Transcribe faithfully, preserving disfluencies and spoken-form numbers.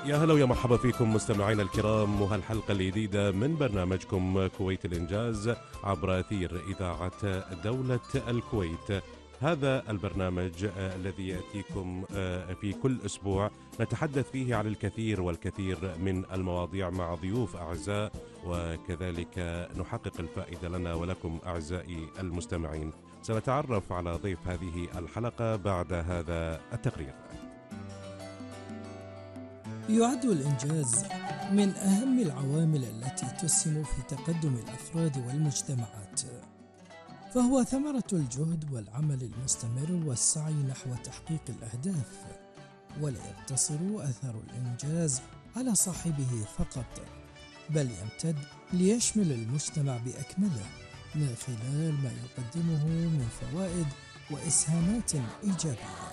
يا هلا ويا مرحبا فيكم مستمعينا الكرام، وهالحلقة الجديدة من برنامجكم كويت الإنجاز عبر أثير إذاعة دولة الكويت. هذا البرنامج آه، الذي يأتيكم آه، في كل أسبوع نتحدث فيه عن الكثير والكثير من المواضيع مع ضيوف أعزاء، وكذلك نحقق الفائدة لنا ولكم أعزائي المستمعين. سنتعرف على ضيف هذه الحلقة بعد هذا التقرير. يعد الإنجاز من أهم العوامل التي تسهم في تقدم الأفراد والمجتمعات، فهو ثمرة الجهد والعمل المستمر والسعي نحو تحقيق الأهداف، ولا يقتصر أثر الإنجاز على صاحبه فقط، بل يمتد ليشمل المجتمع بأكمله من خلال ما يقدمه من فوائد وإسهامات إيجابية.